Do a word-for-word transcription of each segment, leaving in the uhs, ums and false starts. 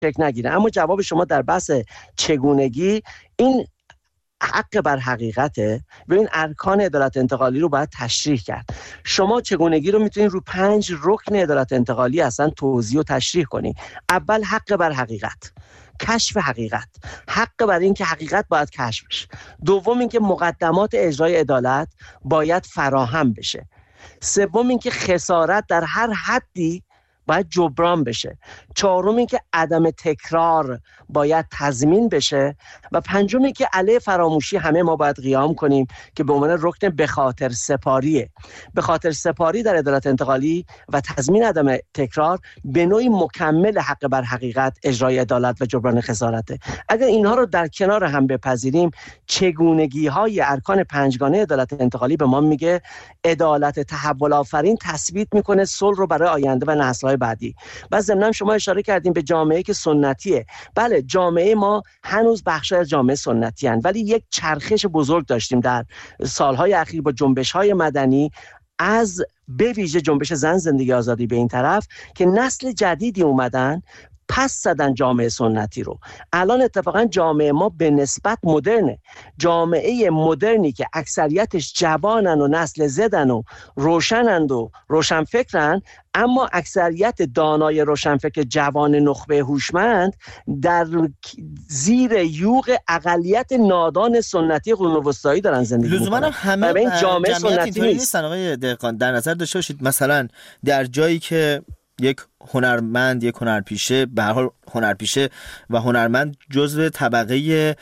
شکل نگیره. اما جواب شما در بحث چگونگی، این حق بر حقیقته. ببین ارکان عدالت انتقالی رو باید تشریح کرد. شما چگونگی رو میتونید رو پنج رکن عدالت انتقالی اصلا توضیح و تشریح کنی. اول حق بر حقیقت، کشف حقیقت، حق بر این که حقیقت باید کشف بشه. دوم این که مقدمات اجرای عدالت باید فراهم بشه. سوم این که خسارت در هر حدی باید جبران بشه. چهارم این که عدم تکرار باید تضمین بشه. و پنجم این که علیه فراموشی همه ما باید قیام کنیم که به عنوان رکن به خاطر سپاریه. به خاطر سپاری در عدالت انتقالی و تضمین عدم تکرار به نوعی مکمل حق بر حقیقت، اجرای عدالت و جبران خسارته. اگر اینها رو در کنار هم بپذیریم، چگونگی های ارکان پنجگانه عدالت انتقالی به ما میگه عدالت تحول آفرین تثبیت میکنه صلح رو برای آینده و نسل‌های بعدی. و ضمن شما اشاره کردیم به جامعه که سنتیه. بله، جامعه ما هنوز بخشی از جامعه سنتی هستند، ولی یک چرخش بزرگ داشتیم در سالهای اخیر با جنبش‌های مدنی، از به ویژه جنبش زن زندگی آزادی به این طرف، که نسل جدیدی اومدن پس زدن جامعه سنتی رو. الان اتفاقا جامعه ما به نسبت مدرنه. جامعه مدرنی که اکثریتش جوانن و نسل زدن و روشنند و روشنفکرن، اما اکثریت دانای روشنفکر جوان نخبه هوشمند در زیر یوغ اقلیت نادان سنتی قرون وسطایی دارن زندگی میکنن. لزوما همه این جامعه سنتی نیستن. آقای دهقان، در نظر داشته باشید مثلا در جایی که یک هنرمند، یک هنرپیشه، به هر حال هنرپیشه و هنرمند جزو طبقه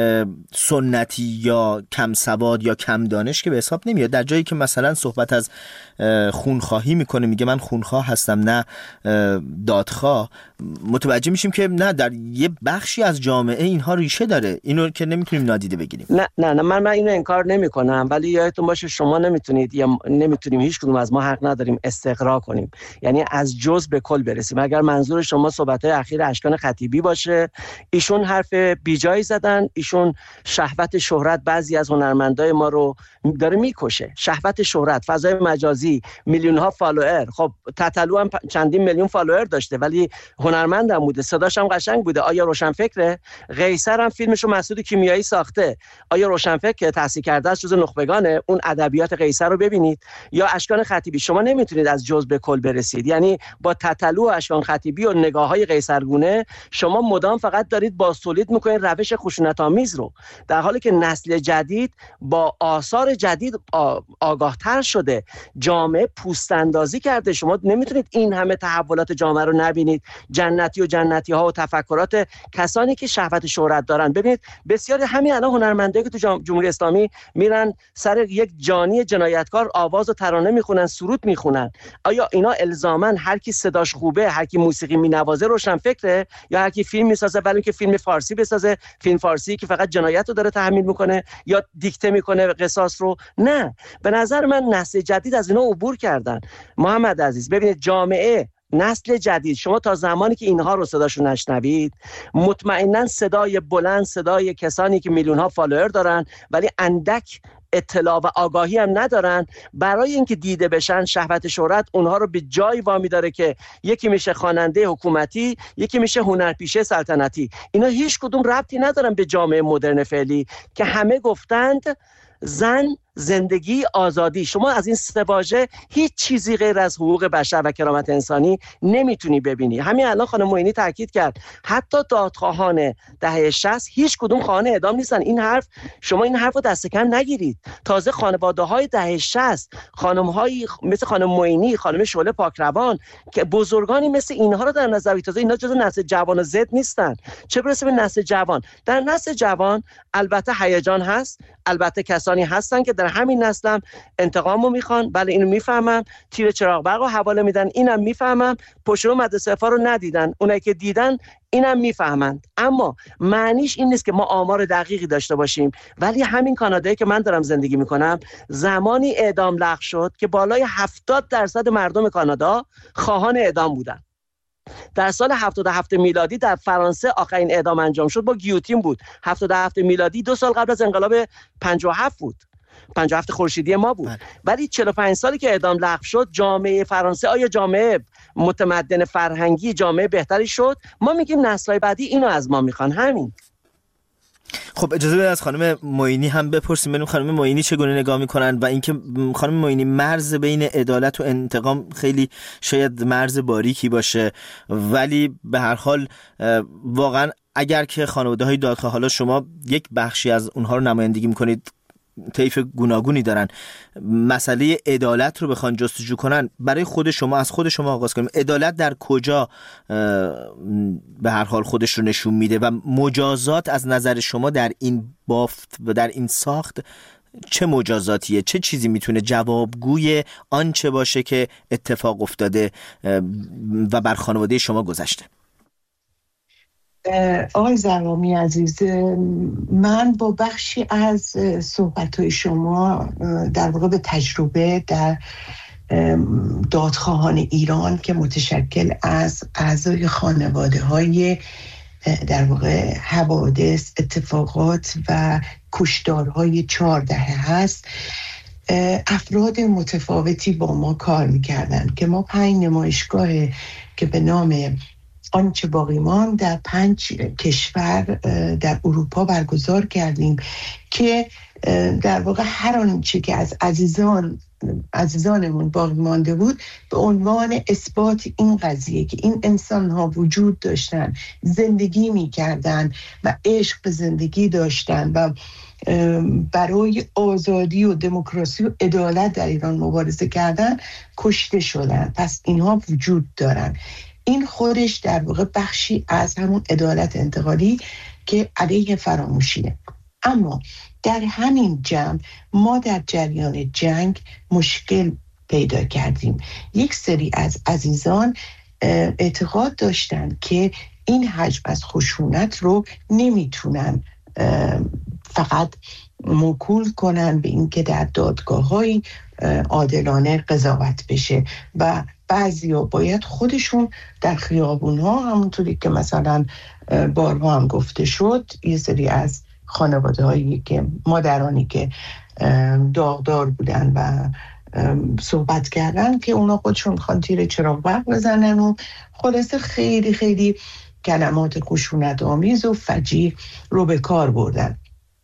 سنتی یا کم سواد یا کم دانش که به حساب نمیاد، در جایی که مثلا صحبت از خونخواهی میکنه، میگه من خونخواه هستم نه دادخواه، متوجه میشیم که نه، در یه بخشی از جامعه اینها ریشه داره. اینو که نمیتونیم نادیده بگیریم. نه نه نه من من اینو انکار نمیکنم، ولی یادتون باشه شما نمیتونید یا نمیتونیم، هیچ کدوم از ما حق نداریم استقرا کنیم، یعنی از جزء به کل برسیم. اگر منظور شما صحبت‌های اخیر اشکان خطیبی باشه، ایشون حرف بیجایی زدن. ایشون شهوت شهرت بعضی از هنرمندای ما رو داره میکشه. شهوت شهرت، فضای مجازی، میلیون ها فالوور. خب تتلو هم چندین میلیون فالوور داشته ولی هنرمندم بوده، صداش هم قشنگ بوده. آیا روشنفکره؟ قیصر هم فیلمشو مسعود کیمیایی ساخته. آیا روشنفکر تحصیل کرده است، جزو نخبگانه؟ اون ادبیات قیصر رو ببینید. یا اشکان خطیبی، شما نمیتونید از جزء به کل برسید. یعنی با تتلو اشکان خطیبی و نگاه‌های قیصرگونه شما مدام فقط دارید باستولید میکنید روش خشونت‌آمیز رو، در حالی که نسل جدید با آثار جدید آگاهتر شده. جامعه پوست اندازی کرده. شما نمیتونید این همه تحولات جامعه رو نبینید. جنتی و جنتی ها و تفکرات کسانی که شهوت شهرت دارن. ببینید بسیاری همین الان هنرمندایی که تو جمهوری اسلامی میرن سر یک جانی جنایتکار آواز و ترانه میخونن، سرود میخونن، آیا اینا الزاماً هر کی صداش خوبه، هر کی موسیقی مینوازه روشن فکره، یا هر کی فیلم میسازه ولی که فیلم فارسی بسازه، فیلم فارسی که فقط جنایت رو داره تحمیل میکنه یا دیکته میکنه قصاص رو؟ نه، به نظر من نسل جدید از اینا عبور کردن. محمد عزیز ببینید، جامعه نسل جدید، شما تا زمانی که اینها رو صداشون نشنوید، مطمئنا صدای بلند، صدای کسانی که میلیون ها فالوور دارن ولی اندک اطلاع و آگاهی هم ندارن، برای اینکه دیده بشن، شهوت شهرت اونها رو به جای وامی داره که یکی میشه خواننده حکومتی، یکی میشه هنرپیشه سلطنتی. اینا هیچ کدوم ربطی ندارن به جامعه مدرن فعلی که همه گفتند زن، زندگی، آزادی. شما از این سه واژه هیچ چیزی غیر از حقوق بشر و کرامت انسانی نمیتونی ببینی. همین الان خانم معینی تاکید کرد حتی دادخواهان دهه شصت هیچ کدوم خانه اعدام نیستن. این حرف، شما این حرفو دست کم نگیرید. تازه خانواده‌های دهه شصت، خانم‌هایی مثل خانم معینی، خانم شعله پاکروان که بزرگانی مثل اینها رو در نظر بگیرید، تازه اینا جزو نسل جوان و زد نیستن، چه برسه به نسل جوان. در نسل جوان البته هیجان هست، البته کسانی هستن که در همین نسلم انتقامو میخوان، بله اینو میفهمم، تیر چراغ برقو حواله میدن، اینم میفهمم، پشتو مدرسه فا رو ندیدن، اونایی که دیدن اینم میفهمند. اما معنیش این نیست که ما آمار دقیقی داشته باشیم. ولی همین کانادایی که من دارم زندگی میکنم، زمانی اعدام لغو شد که بالای هفتاد درصد مردم کانادا خواهان اعدام بودن. در سال هفتاد و هفت میلادی در فرانسه آخرین اعدام انجام شد با گیوتین بود. هفتاد و هفت میلادی دو سال قبل از انقلاب پنجاه و هفت بود. پنجاه و هفت خورشیدی ما بود. بله. ولی چهل و پنج سالی که اعدام لغو شد، جامعه فرانسه آیا جامعه متمدن فرهنگی، جامعه بهتری شد؟ ما میگیم نسل‌های بعدی اینو از ما میخوان. همین. خب اجازه بدید از خانم معینی هم بپرسیم ببینیم خانم معینی چگونه نگاه میکنن و اینکه خانم معینی مرز بین عدالت و انتقام خیلی شاید مرز باریکی باشه، ولی به هر حال واقعا اگر که خانواده‌های دادخواه، حالا شما یک بخشی از اونها رو نمایندگی میکنید، طیف گوناگونی دارن، مسئله عدالت رو بخوان جستجو کنن، برای خود شما از خود شما آغاز کنیم، عدالت در کجا به هر حال خودش رو نشون میده و مجازات از نظر شما در این بافت و در این ساخت چه مجازاتیه؟ چه چیزی میتونه جوابگوی آنچه باشه که اتفاق افتاده و بر خانواده شما گذشته؟ آقای زرامی عزیز، من با بخشی از صحبت‌های شما در واقع به تجربه در دادخواهان ایران که متشکل از اعضای خانواده‌های در واقع حوادث، اتفاقات و کشتارهای چهار دهه هست، افراد متفاوتی با ما کار می‌کردن که ما پنج نمایشگاه که به نام آنچه باقی ماند در پنج کشور در اروپا برگزار کردیم که در واقع هر آنچه که از عزیزان عزیزانمون باقی مانده بود به عنوان اثبات این قضیه که این انسان ها وجود داشتن، زندگی می کردن و عشق به زندگی داشتن و برای آزادی و دموکراسی و عدالت در ایران مبارزه کردن، کشته شدن. پس اینها وجود دارن. این خودش در واقع بخشی از همون عدالت انتقالی که علیه فراموشیه. اما در همین جمع ما در جریان جنگ مشکل پیدا کردیم. یک سری از عزیزان اعتقاد داشتن که این حجم از خشونت رو نمیتونن فقط موکول کنن به اینکه در دادگاه‌های عادلانه قضاوت بشه و بعضیا باید خودشون در خیابون‌ها، همونطوری که مثلا بارها هم گفته شد، یه سری از خانواده‌هایی که مادرانی که داغدار بودن و صحبت کردن که اونا خودشون میخوان تیر چراغ برق بزنن و خلاصه خیلی خیلی کلمات خشونت آمیز و فجیع رو به کار بردن.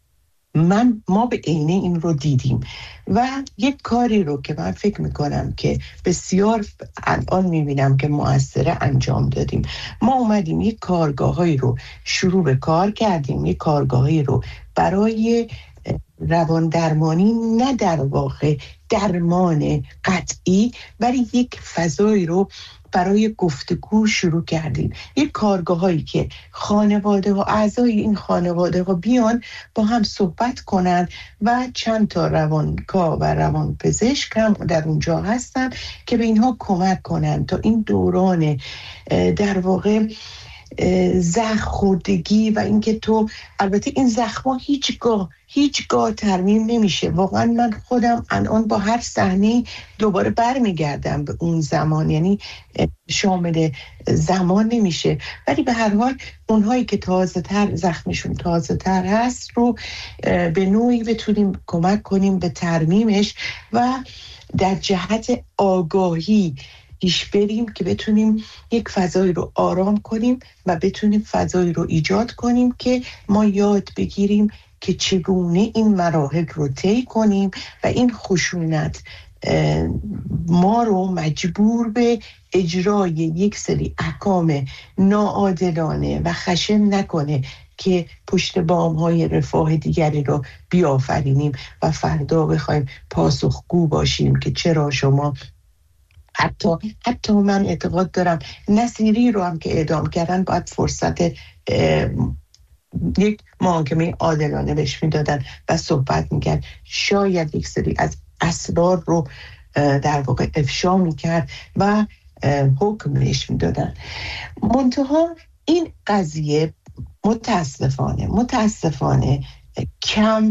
من ما به عینه این رو دیدیم و یک کاری رو که من فکر میکنم که بسیار الان میبینم که مؤثره انجام دادیم. ما اومدیم یک کارگاهایی رو شروع به کار کردیم، یک کارگاهایی رو برای روان درمانی، نه در واقع درمان قطعی، ولی یک فضایی رو برای گفتگو شروع کردیم. یک کارگاهایی که خانواده و اعضای این خانواده ها بیان با هم صحبت کنن و چند تا روانکاو و روانپزشک هم در اونجا هستن که به اینها کمک کنن تا این دوران در واقع زخم خوردگی و اینکه تو، البته این زخما هیچگاه هیچگاه ترمیم نمیشه. واقعا من خودم الان با هر صحنه دوباره برمیگردم به اون زمان، یعنی شامل زمان نمیشه، ولی به هر حال اونهایی که تازه تر زخمشون تازه تر هست رو به نوعی بتونیم کمک کنیم به ترمیمش و در جهت آگاهی پیش بریم که بتونیم یک فضایی رو آرام کنیم و بتونیم فضایی رو ایجاد کنیم که ما یاد بگیریم که چگونه این مراحل رو طی کنیم و این خشونت ما رو مجبور به اجرای یک سری احکام ناعادلانه و خشن نکنه که پشت بام‌های رفاه دیگری رو بیافرینیم و فردا بخوایم پاسخگو باشیم که چرا شما حتی حتی من اعتقاد دارم نصیری رو هم که اعدام کردن باید فرصت یک محاکمه عادلانه بهش میدادن و صحبت میکرد، شاید یک سری از اسرار رو در واقع افشا میکرد و حکم بهش میدادن. منتها این قضیه متاسفانه متاسفانه کم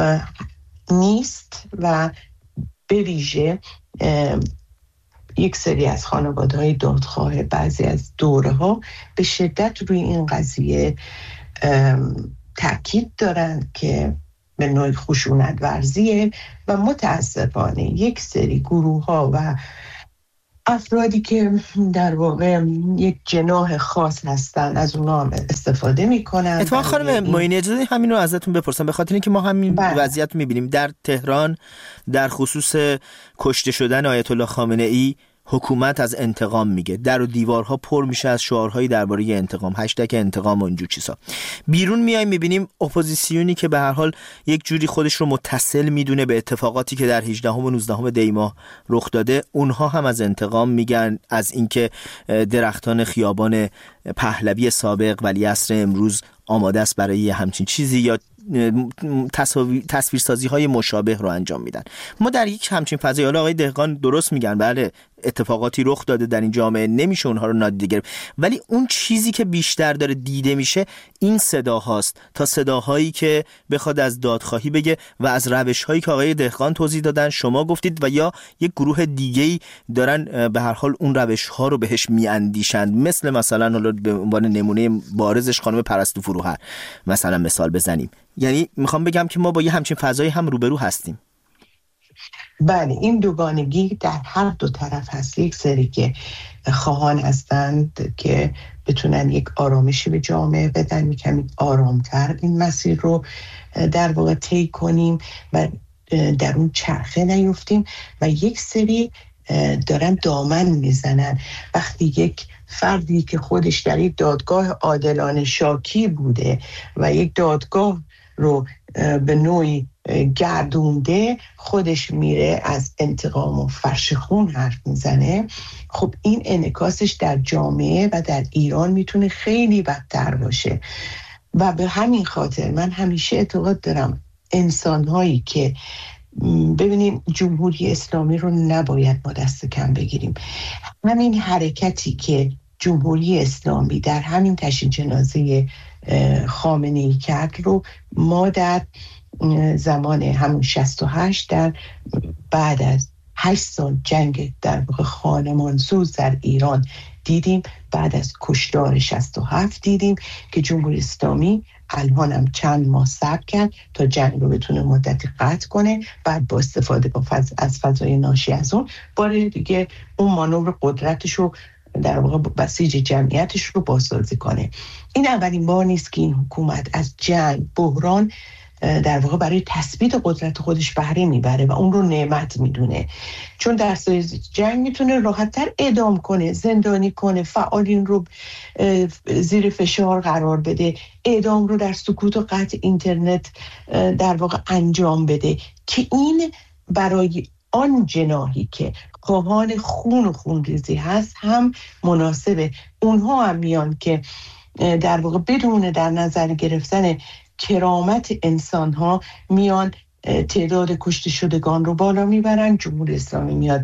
نیست و به ویژه یک سری از خانواده‌های دادخواه بعضی از دوره‌ها به شدت روی این قضیه تأکید دارن که به نوعی خشونت ورزیه و متاسفانه یک سری گروه ها و افرادی که در واقع یک جناح خاص هستن از اونا هم استفاده میکنن. اتفاقا خانم معینی اجازه همین رو ازتون بپرسم، به خاطر اینکه ما همین بله. وضعیت رو میبینیم در تهران در خصوص کشته شدن آیت الله خامنه ای. حکومت از انتقام میگه، در و دیوارها پر میشه از شعارهای درباره انتقام، هشتگ انتقام و اینجور چیزا. بیرون میایم میبینیم اپوزیسیونی که به هر حال یک جوری خودش رو متصل میدونه به اتفاقاتی که در هجدهم و نوزدهم دی ماه رخ داده، اونها هم از انتقام میگن، از اینکه درختان خیابان پهلوی سابق ولیعصر امروز آماده است برای همچین چیزی، یا تصویرسازی های مشابه رو انجام میدن. ما در یک همچین فضایی، حالا آقای دهقان درست میگن، بله اتفاقاتی رخ داده در این جامعه، نمیشه اونها رو نادیده گرفت، ولی اون چیزی که بیشتر داره دیده میشه این صداهاست تا صداهایی که بخواد از دادخواهی بگه و از روش‌هایی که آقای دهقان توضیح دادن، شما گفتید، و یا یک گروه دیگه‌ای دارن به هر حال اون روش‌ها رو بهش میاندیشند، مثل مثلا حالا به عنوان نمونه بارزش خانم پرستو فروهر مثلا مثال بزنیم. یعنی میخوام بگم که ما با یه همچین فضایی هم روبرو هستیم. بله، این دوگانگی در هر دو طرف هست. یک سری که خواهان هستند که بتونن یک آرامشی به جامعه بدن، کمی آرامتر این مسیر رو در واقع طی کنیم و در اون چرخه نیفتیم، و یک سری دارن دامن میزنن. وقتی یک فردی که خودش در یک دادگاه عادلانه شاکی بوده و یک دادگاه رو به نوعی گردونده، خودش میره از انتقام و فرش خون حرف میزنه، خب این انعکاسش در جامعه و در ایران میتونه خیلی بدتر باشه. و به همین خاطر من همیشه اعتقاد دارم انسانهایی که ببینیم جمهوری اسلامی رو نباید ما دست کم بگیریم. همین حرکتی که جمهوری اسلامی در همین تشییع جنازه خامنه‌ای کرد رو ما در زمان همون شصت و هشت، در بعد از هشت سال جنگ در واقع خانمانسوز در ایران دیدیم. بعد از کشتار شصت و هفت دیدیم که جمهوری اسلامی الان هم چند ماه صبر کرد تا جنگ رو بتونه مدتی قطع کنه، بعد با استفاده با فض... از فضای ناشی از اون باره دیگه اون مانور قدرتش رو در واقع بسیج جمعیتش رو بازسازی کنه. این اولین بار نیست که این حکومت از جنگ، بحران در واقع برای تثبیت قدرت خودش بهره میبره و اون رو نعمت میدونه، چون در صورت جنگ میتونه راحت‌تر اعدام کنه، زندانی کنه، فعالین رو زیر فشار قرار بده، اعدام رو در سکوت و قطع اینترنت در واقع انجام بده، که این برای آن جناحی که خواهان خون و خونریزی هست هم مناسبه. اونها هم میان که در واقع بدون در نظر گرفتن کرامت انسان ها میان تعداد کشته شدگان رو بالا میبرن. جمهوری اسلامی میاد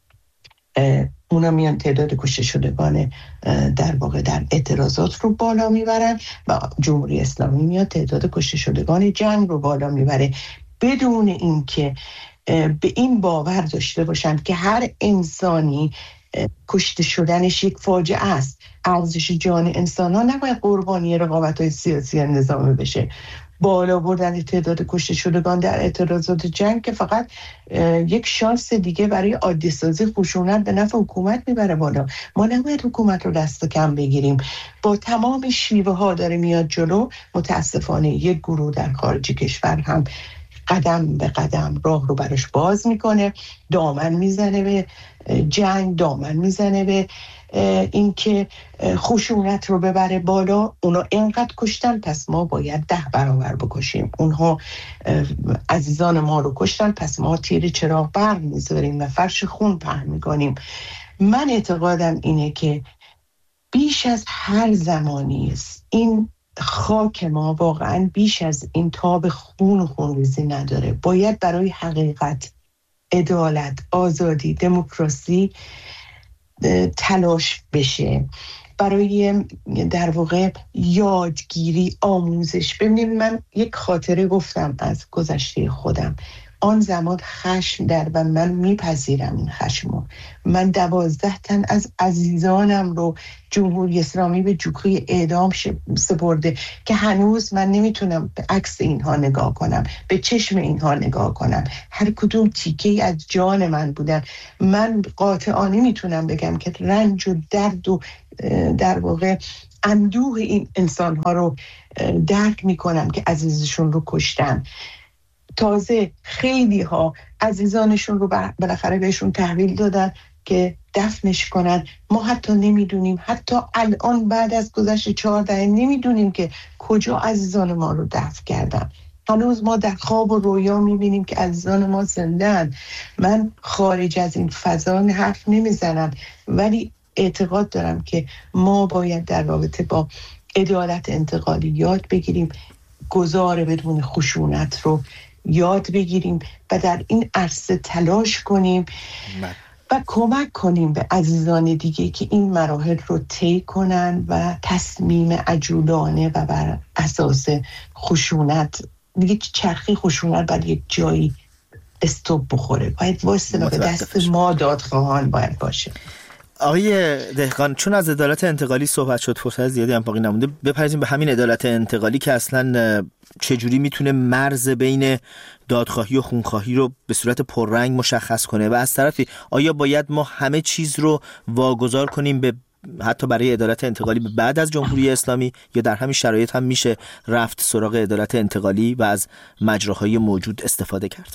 اونا میان تعداد کشته شدگان در واقع در اعتراضات رو بالا میبرن و جمهوری اسلامی میاد تعداد کشته شدگان جنگ رو بالا میبره، بدون اینکه به این باور داشته باشند که هر انسانی کشته شدنش یک فاجعه است. ارزش جان انسان ها نباید قربانی رقابت های سیاسی نظامی بشه. بالا بردن تعداد کشته شدگان در اعتراضات جنگ که فقط یک شانس دیگه برای عادی سازی خشونت به نفع حکومت میبره بالا. ما نباید حکومت رو دست کم بگیریم. با تمام شیوه ها داره میاد جلو. متاسفانه یک گروه در خارج کشور هم قدم به قدم راه رو براش باز میکنه، دامن میزنه به جنگ، دامن میزنه به این که خشونت رو ببره بالا. اونا اینقدر کشتن، پس ما باید ده برابر بکشیم. اونها عزیزان ما رو کشتن، پس ما تیر چراغ برق میذاریم و فرش خون پهن میکنیم. من اعتقادم اینه که بیش از هر زمانی است این خاک ما واقعا بیش از این تاب خون و خونریزی نداره. باید برای حقیقت، عدالت، آزادی، دموکراسی تلاش بشه، برای در واقع یادگیری، آموزش. ببینید من یک خاطره گفتم از گذشته خودم. آن زمان خشم در و من میپذیرم این خشمو. من دوازده تن از عزیزانم رو جمهوری اسلامی به جوخه اعدام سپرده که هنوز من نمیتونم به عکس اینها نگاه کنم، به چشم اینها نگاه کنم. هر کدوم تیکه‌ای از جان من بودن. من قاطعانه میتونم بگم که رنج و درد و در واقع اندوه این انسان‌ها رو درک میکنم که عزیزشون رو کشتن. تازه خیلی ها عزیزانشون رو بالاخره بهشون تحویل دادن که دفنش کنن. ما حتی نمیدونیم، حتی الان بعد از گذشت چهار دهه نمیدونیم که کجا عزیزان ما رو دفن کردن. هنوز ما در خواب و رویا میبینیم که عزیزان ما زنده‌اند. من خارج از این فضا حرف نمیزنم، ولی اعتقاد دارم که ما باید در رابطه با عدالت انتقالی یاد بگیریم، گذار بدون خشونت رو یاد بگیریم و در این عرصه تلاش کنیم و کمک کنیم به عزیزان دیگه که این مراحل رو طی کنن و تصمیم عجولانه و بر اساس خشونت دیگه چرخی خشونت باید یک جایی استوب بخوره، باید واسه و به دست ما دادخواهان باید باشه. آقای دهقان، چون از عدالت انتقالی صحبت شد، فرصت زیادی هم باقی نمونده، بپرسیم به همین عدالت انتقالی که اصلا چجوری میتونه مرز بین دادخواهی و خونخواهی رو به صورت پررنگ مشخص کنه و از طرفی آیا باید ما همه چیز رو واگذار کنیم به حتی برای عدالت انتقالی به بعد از جمهوری اسلامی، یا در همین شرایط هم میشه رفت سراغ عدالت انتقالی و از مجراهای موجود استفاده کرد؟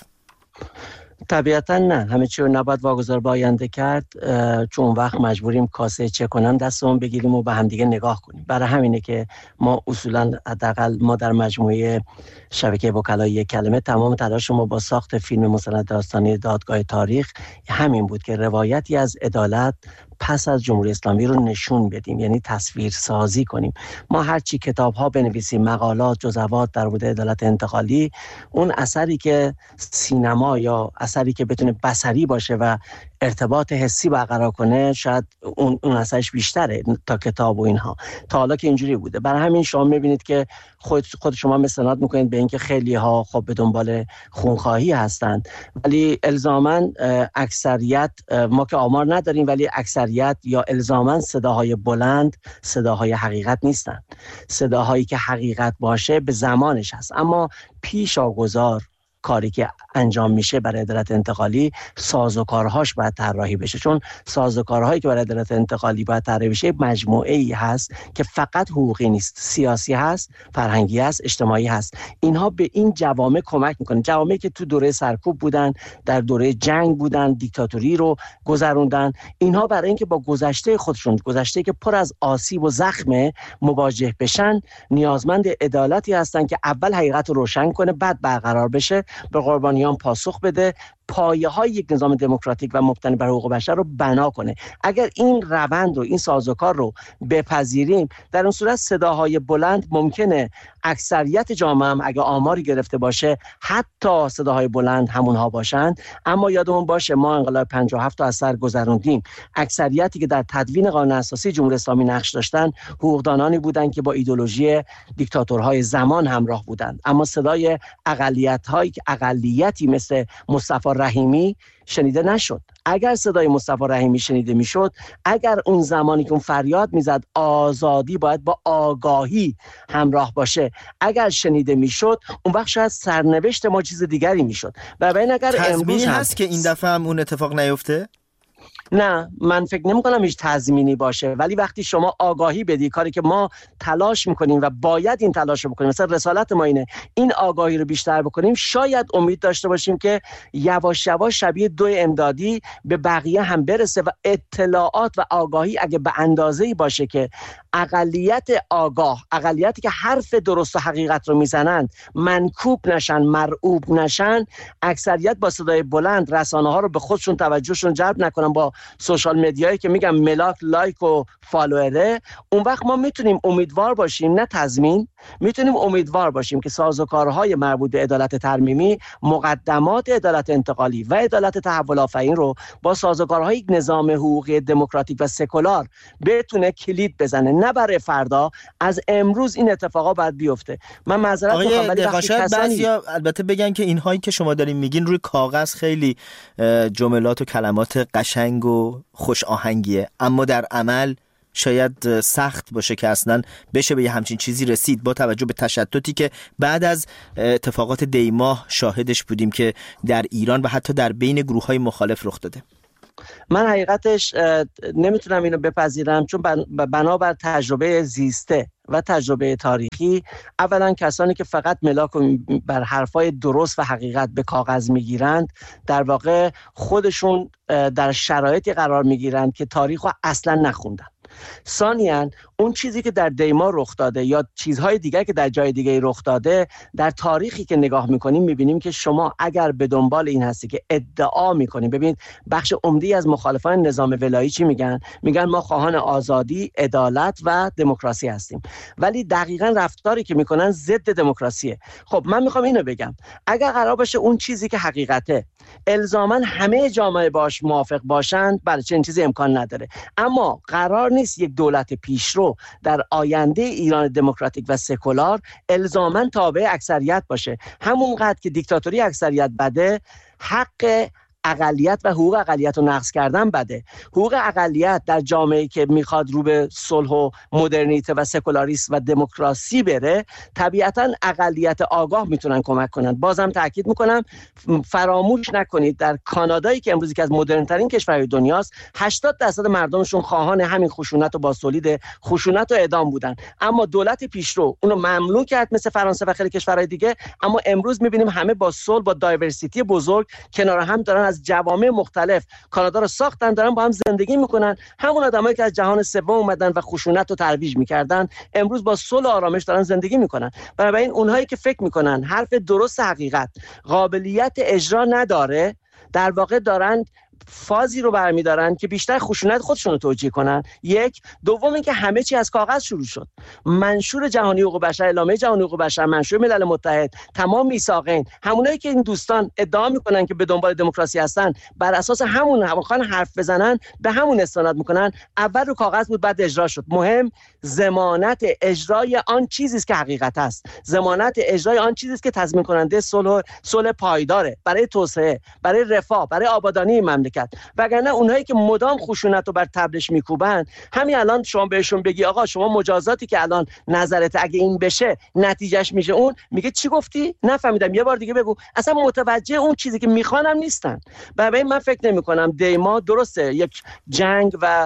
طبیعتا نه، همه چی رو نباید واگذار به آینده کرد، چون وقت مجبوریم کاسه چه کنم دستمون بگیریم و به هم دیگه نگاه کنیم. برای همینه که ما اصولا حداقل ما در مجموعه شبکه وکلای یک کلمه تمام تلاش ما با ساخت فیلم مستند داستانی دادگاه تاریخ همین بود که روایتی از عدالت پس از جمهوری اسلامی رو نشون بدیم، یعنی تصویر سازی کنیم. ما هرچی کتاب ها بنویسیم، مقالات، جزوات در مورد عدالت انتقالی، اون اثری که سینما یا اثری که بتونه بصری باشه و ارتباط حسی برقرار کنه، شاید اون اون اثرش بیشتره تا کتاب و اینها. تا حالا که اینجوری بوده. برای همین شما میبینید که خود خود شما استناد میکنید به اینکه خیلی ها خب به دنبال خونخواهی هستند، ولی الزاما اکثریت، ما که آمار نداریم، ولی اکثریت یا الزاما صداهای بلند صداهای حقیقت نیستند. صداهایی که حقیقت باشه به زمانش هست، اما پیشاگذار کاری که انجام میشه برای عدالت انتقالی، سازوکارهاش باید طراحی بشه، چون سازوکارهایی که برای عدالت انتقالی باید طراحی بشه مجموعه ای هست که فقط حقوقی نیست، سیاسی هست، فرهنگی هست، اجتماعی هست. اینها به این جوامع کمک میکنه، جوامعی که تو دوره سرکوب بودن، در دوره جنگ بودن، دیکتاتوری رو گذروندن. اینها برای اینکه با گذشته خودشون، گذشته که پر از آسیب و زخم مواجه بشن، نیازمند عدالتی هستن که اول حقیقت رو روشن کنه، بعد برقرار بشه، به قربانیان پاسخ بده، پایه های یک نظام دموکراتیک و مبتنی بر حقوق بشر رو بنا کنه. اگر این روند رو، این سازوکار رو بپذیریم، در اون صورت صداهای بلند ممکنه اکثریت جامعه هم اگه آماری گرفته باشه حتی صداهای بلند همونها باشند، اما یادمون باشه ما انقلاب پنجاه و هفت تا از سر گذروندیم. اکثریتی که در تدوین قانون اساسی جمهوری اسلامی نقش داشتن حقوقدانانی بودند که با ایدئولوژی دیکتاتورهای زمان همراه بودند، اما صدای اقلیت‌هایی که اقلیتی مثل مصطفی رحیمی شنیده نشد. اگر صدای مصطفی رحیمی شنیده میشد، اگر اون زمانی که اون فریاد میزد آزادی باید با آگاهی همراه باشه، اگر شنیده میشد، اون وقت شاید سرنوشت ما چیز دیگری میشد. و ببین اگر امروز هست که این دفعه هم اون اتفاق نیفته؟ نه، من فکر نمی کنم هیچ تضمینی باشه، ولی وقتی شما آگاهی بدی، کاری که ما تلاش میکنیم و باید این تلاش رو بکنیم، مثلا رسالت ما اینه این آگاهی رو بیشتر بکنیم، شاید امید داشته باشیم که یواش یواش شبیه دو امدادی به بقیه هم برسه و اطلاعات و آگاهی اگه به اندازه‌ای باشه که اقلیت آگاه، اقلیتی که حرف درست و حقیقت رو میزنن، منکوب نشن، مرعوب نشن، اکثریت با صدای بلند رسانه‌ها رو به خودشون توجهشون جلب نکنن با سوشال مدیایی که میگم ملاک، لایک و فالووره، اون وقت ما میتونیم امیدوار باشیم، نه تضمین، میتونیم امیدوار باشیم که سازوکارهای مربوط به عدالت ترمیمی، مقدمات عدالت انتقالی و عدالت تحول آفرین رو با سازوکارهای نظام حقوقی دموکراتیک و سکولار بتونه کلید بزنه، نه برای فردا، از امروز این اتفاقا باید بیفته. من معذرت میخوام ولی وقتی کسانی بعضیا البته بگن که اینهایی که شما دارین میگین روی کاغذ خیلی جملات و کلمات قشنگ و خوش آهنگیه، اما در عمل شاید سخت باشه که اصلا بشه به یه همچین چیزی رسید، با توجه به تشتتی که بعد از اتفاقات دیماه شاهدش بودیم که در ایران و حتی در بین گروه‌های مخالف رخ داده. من حقیقتش نمیتونم اینو بپذیرم، چون بنابر تجربه زیسته و تجربه تاریخی، اولا کسانی که فقط ملاک بر حرفای درست و حقیقت به کاغذ میگیرند در واقع خودشون در شرایطی قرار میگیرند که تاریخ رو اصلا نخوندن. ثانیاً اون چیزی که در دیما رخ داده یا چیزهای دیگه که در جای دیگه رخ داده، در تاریخی که نگاه میکنیم میبینیم که شما اگر به دنبال این هستی که ادعا میکنیم، ببینید بخش عمده‌ای از مخالفان نظام ولایی چی میگن؟ میگن ما خواهان آزادی، عدالت و دموکراسی هستیم، ولی دقیقاً رفتاری که میکنن ضد دموکراسیه. خب من میخوام اینو بگم، اگر قرار باشه اون چیزی که حقیقته الزاماً همه جامعه باش موافق باشند، بله چنین چیزی امکان نداره، اما قرار نیست یک دولت پیشرو در آینده ایران دموکراتیک و سکولار الزاماً تابع اکثریت باشه. همونقدر که دیکتاتوری اکثریت بده، حق اقلیت و حقوق اقلیت رو نقض کردن بده. حقوق اقلیت در جامعه‌ای که میخواد رو به صلح و مدرنیته و سکولاریسم و دموکراسی بره، طبیعتاً اقلیت آگاه میتونن کمک کنن. بازم تاکید میکنم فراموش نکنید در کانادایی که امروز که از مدرن ترین کشورهای دنیاست، هشتاد درصد مردمشون خواهان همین خشونت و بازتولید خشونت و اعدام بودن، اما دولت پیشرو اونو ممنوع کرد مثل فرانسه و خیلی کشورهای دیگه. اما امروز میبینیم همه با صلح، با دایورسیتی بزرگ کنار هم دارن از جوامع مختلف کانادا رو ساختن، دارن با هم زندگی میکنن. همون آدمایی که از جهان سوم اومدن و خشونت رو ترویج میکردن امروز با صلح و آرامش دارن زندگی میکنن. بنابراین اونهایی که فکر میکنن حرف درست حقیقت قابلیت اجرا نداره، در واقع دارن فازی رو برمیدارن که بیشتر خشونت خودشون رو توجیه کنن. یک، دوم اینکه همه چی از کاغذ شروع شد. منشور جهانی حقوق بشر، اعلامیه جهانی حقوق بشر، منشور ملل متحد، تمام میثاقین، همونایی که این دوستان ادعا میکنن که به دنبال دموکراسی هستن، بر اساس همون همون حرف بزنن به همون استناد میکنن. اول رو کاغذ بود، بعد اجرا شد. مهم ضمانت اجرای آن چیزی است که حقیقت است، ضمانت اجرای آن چیزی است که تضمین کننده صلح صلح پایداره برای توسعه، برای رفاه، برای آبادانی مملکت. وگرنه اونهایی که مدام خشونت رو بر تبلش میکوبن، همین الان شما بهشون بگی آقا شما مجازاتی که الان نظرت اگه این بشه نتیجهش میشه اون، میگه چی گفتی؟ نفهمیدم، یه بار دیگه بگو. اصلا متوجه اون چیزی که میخوانم نیستن. برای من فکر نمی کنم دیما درسته یک جنگ و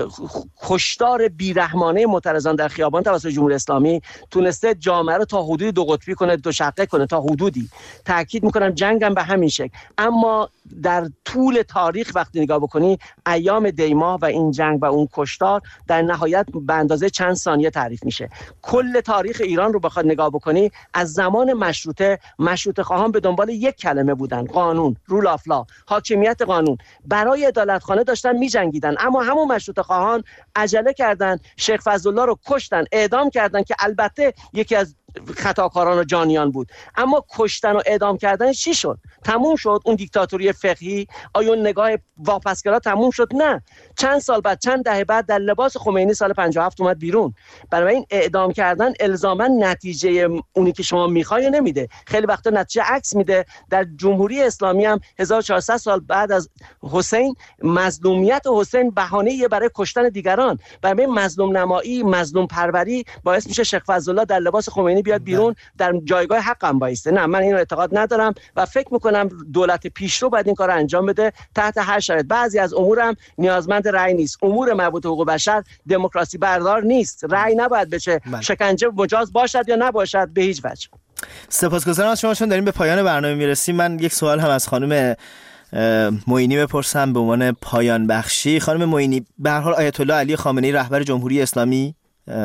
کشتار بیرحمانه معترضان در خیابان توسط جمهوری اسلامی تونسته جامعه رو تا حدودی دو قطبی کنه، دو شقه کنه، تا حدودی. تاکید میکنم جنگم به همین شکل. اما در طول تاریخ وقتی نگاه بکنی، ایام دیما و این جنگ و اون کشتار در نهایت به اندازه چند ثانیه تعریف میشه. کل تاریخ ایران رو بخواد نگاه بکنی، از زمان مشروطه، مشروطه خواهان به دنبال یک کلمه بودن: قانون، رول آف لا، حاکمیت قانون. برای عدالتخانه داشتن میجنگیدن، اما همون مشروطه خواهان عجله کردن، شیخ فضلالله رو کشتن، اعدام کردن که البته یکی از خطاکاران و جانیان بود. اما کشتن و اعدام کردن چی شد؟ تموم شد اون دیکتاتوری فقهی؟ آیا اون نگاه واپسگرا تموم شد؟ نه. چند سال بعد، چند دهه بعد، در لباس خمینی سال پنجاه و هفت اومد بیرون. برای این اعدام کردن الزاما نتیجه اونی که شما میخوای نمیده، خیلی وقتا نتیجه عکس میده. در جمهوری اسلامی هم هزار و چهارصد سال بعد از حسین، مظلومیت حسین بهانه‌ای برای کشتن دیگران. برای مظلوم نمایی، مظلوم پروری باعث میشه شیخ فضلالله در لباس خمینی بیاد بیرون، در جایگاه حقم بایسته. نه، من اینو اعتقاد ندارم و فکر میکنم دولت پیشرو باید این کارو انجام بده تحت هر شرایط. بعضی از امورم نیازمند رأی نیست. امور مربوط به حقوق بشر دموکراسی بردار نیست. رأی نباید بشه. من. شکنجه مجاز باشد یا نباشد به هیچ وجه. سپاسگزارم از شما. چون داریم به پایان برنامه میرسیم، من یک سوال هم از خانم معینی بپرسم به عنوان پایان بخشی. خانم معینی، به هر حال آیت الله علی خامنه‌ای رهبر جمهوری اسلامی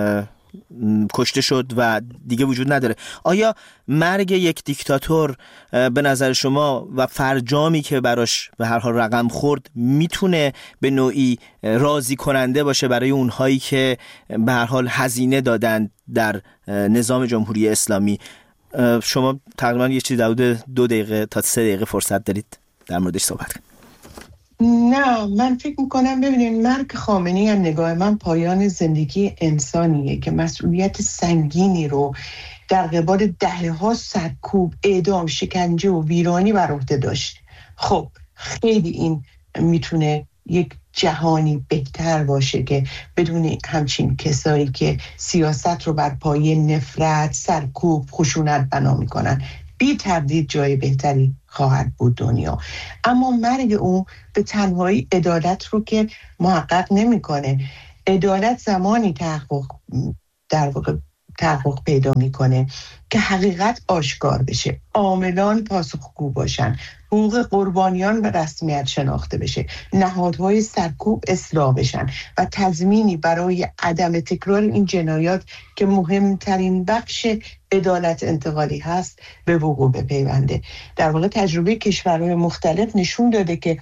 کشته شد و دیگه وجود نداره. آیا مرگ یک دیکتاتور به نظر شما و فرجامی که براش به هر حال رقم خورد میتونه به نوعی راضی کننده باشه برای اونهایی که به هر حال هزینه دادن در نظام جمهوری اسلامی؟ شما تقریبا یه چیز حدود دو دقیقه تا سه دقیقه فرصت دارید در موردش صحبت کنید. نه، من فکر میکنم ببینید مرگ خامنه‌ای از نگاه من پایان زندگی انسانیه که مسئولیت سنگینی رو در قبال دهه‌ها سرکوب، اعدام، شکنجه و ویرانی بر عهده داشت. خب خیلی این میتونه یک جهانی بهتر باشه که بدون همچین کسایی که سیاست رو بر پایه نفرت، سرکوب، خشونت بنا میکنن. بی تردید جای بهتری خواهد بود دنیا. اما مرگ اون به تنهایی عدالت رو که محقق نمیکنه. عدالت زمانی تحقق در واقع تحقق پیدا میکنه که حقیقت آشکار بشه، عاملان پاسخگو باشن، حقوق قربانیان به رسمیت شناخته بشه، نهادهای سرکوب اصلاح بشن و تضمینی برای عدم تکرار این جنایات که مهمترین بخش عدالت انتقالی هست به وقوع بپیونده. در واقع تجربه کشورهای مختلف نشون داده که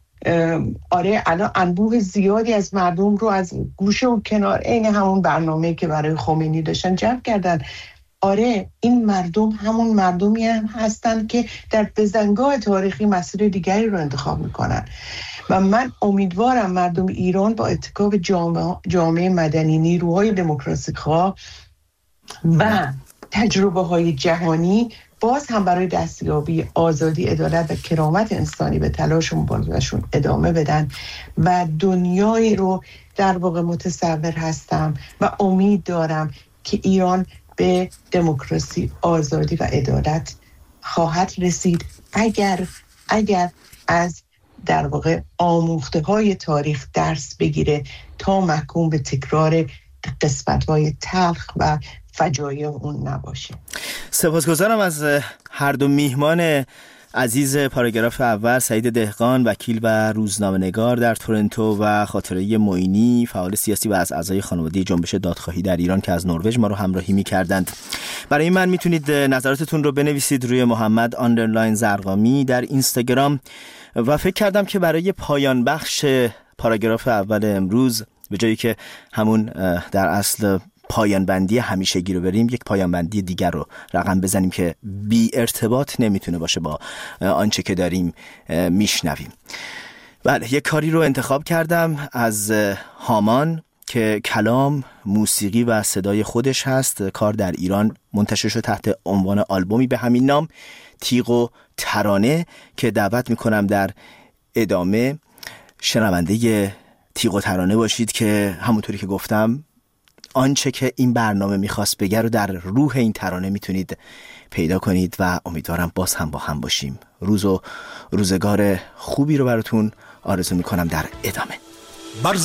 آره الان انبوه زیادی از مردم رو از گوشه و کنار عین همون برنامه‌ای که برای خمینی داشتن جمع کردن. آره این مردم همون مردمی هم هستن که در بزنگاه تاریخی مسیر دیگری رو انتخاب میکنن و من امیدوارم مردم ایران با اتکاب جامعه, جامعه مدنی، نیروهای دموکراسی خواه و تجربه های جهانی باز هم برای دستیابی آزادی، عدالت و کرامت انسانی به تلاش و مبارزه‌شون ادامه بدن و دنیایی رو در واقع متصور هستم و امید دارم که ایران به دموکراسی، آزادی و عدالت خواهد رسید اگر اگر از در واقع آموخته‌های تاریخ درس بگیره تا محکوم به تکرار قسمت‌های تلخ و فجایع اون نباشه. سپاسگزارم از هر دو میهمان عزیز پاراگراف اول، سعید دهقان وکیل و روزنامه‌نگار در تورنتو و خاطره معینی فعال سیاسی و از اعضای خانواده جنبش دادخواهی در ایران که از نروژ ما رو همراهی می‌کردند. برای من میتونید نظراتتون رو بنویسید روی محمد آندرلاین زرقامی در اینستاگرام و فکر کردم که برای پایان بخش پاراگراف اول امروز به جایی که همون در اصل پایان بندی همیشگی رو بریم، یک پایان بندی دیگر رو رقم بزنیم که بی ارتباط نمیتونه باشه با آنچه که داریم میشنویم. بله، یک کاری رو انتخاب کردم از هامان که کلام، موسیقی و صدای خودش هست. کار در ایران منتشر شد تحت عنوان آلبومی به همین نام، تیغ و ترانه، که دعوت میکنم در ادامه شنونده تیغ و ترانه باشید که همونطوری که گفتم آنچه که این برنامه میخواست بگه رو در روح این ترانه میتونید پیدا کنید و امیدوارم باز هم با هم باشیم. روز و روزگار خوبی رو براتون آرزو میکنم در ادامه.